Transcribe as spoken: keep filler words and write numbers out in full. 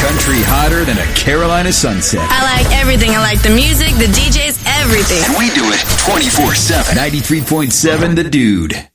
Country hotter than a Carolina sunset. I like everything. I like the music, the D Js, everything. And we do it twenty-four seven. ninety-three point seven The Dude.